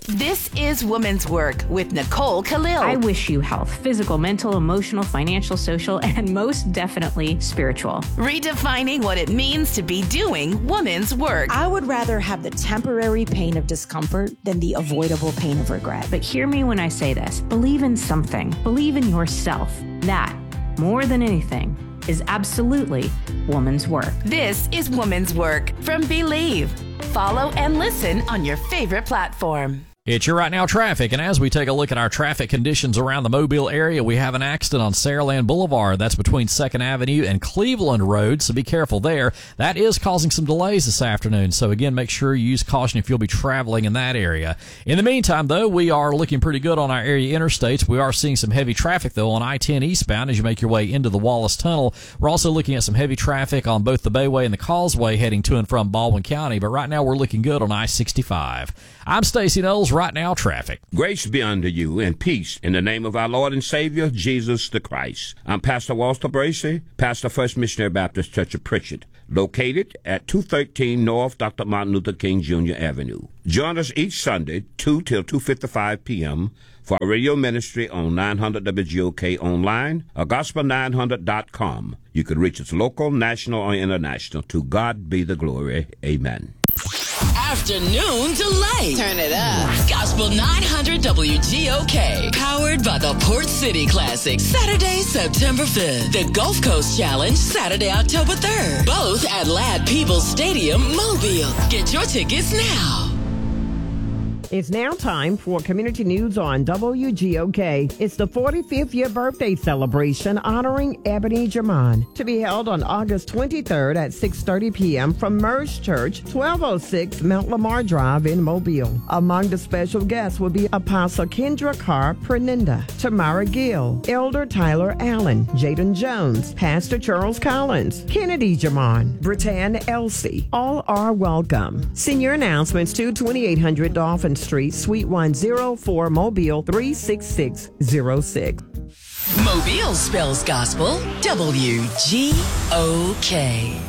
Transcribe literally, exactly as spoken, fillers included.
This is Woman's Work with Nicole Khalil. I wish you health, physical, mental, emotional, financial, social, and most definitely spiritual. Redefining what it means to be doing woman's work. I would rather have the temporary pain of discomfort than the avoidable pain of regret. But hear me when I say this. Believe in something. Believe in yourself. That, more than anything, is absolutely woman's work. This is Woman's Work from Believe. Follow and listen on your favorite platform. It's your Right Now traffic, and as we take a look at our traffic conditions around the Mobile area, we have an accident on Saraland Boulevard. That's between second Avenue and Cleveland Road, so be careful there. That is causing some delays this afternoon, so again, make sure you use caution if you'll be traveling in that area. In the meantime, though, we are looking pretty good on our area interstates. We are seeing some heavy traffic, though, on I ten eastbound as you make your way into the Wallace Tunnel. We're also looking at some heavy traffic on both the Bayway and the Causeway heading to and from Baldwin County, but right now we're looking good on I sixty-five. I'm Stacey Knowles. Right Now traffic. Grace be unto you and peace in the name of our Lord and Savior, Jesus the Christ. I'm Pastor Walter Bracey, pastor First Missionary Baptist Church of Pritchard, located at two thirteen North Doctor Martin Luther King Junior Avenue. Join us each Sunday, two till two fifty-five p.m., for our radio ministry on nine hundred W G O K online or gospel nine hundred dot com. You can reach us local, national, or international. To God be the glory. Amen. Afternoon Delay. Turn it up. Gospel nine hundred W G O K. Powered by the Port City Classic. Saturday, September fifth. The Gulf Coast Challenge, Saturday, October third. Both at Ladd Peebles Stadium, Mobile. Get your tickets now. It's now time for Community News on W G O K. It's the forty-fifth year birthday celebration honoring Ebony Jermon, to be held on August twenty-third at six thirty p.m. from Merge Church, twelve oh six Mount Lamar Drive in Mobile. Among the special guests will be Apostle Kendra Carr Pernenda, Tamara Gill, Elder Tyler Allen, Jaden Jones, Pastor Charles Collins, Kennedy Jermon, Britann Elsie. All are welcome. Senior announcements to twenty-eight hundred Dolphin Street, Suite one oh four, Mobile three six six zero six. Mobile spells gospel W G O K.